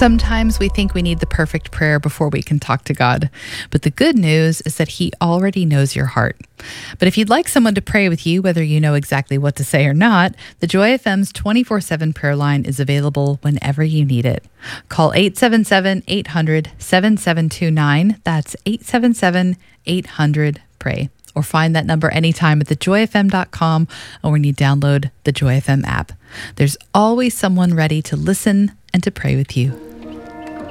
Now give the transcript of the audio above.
Sometimes we think we need the perfect prayer before we can talk to God, but the good news is that He already knows your heart. But if you'd like someone to pray with you, whether you know exactly what to say or not, the Joy FM's 24/7 prayer line is available whenever you need it. Call 877-800-7729. That's 877-800-PRAY. Or find that number anytime at thejoyfm.com or when you download the Joy FM app. There's always someone ready to listen and to pray with you.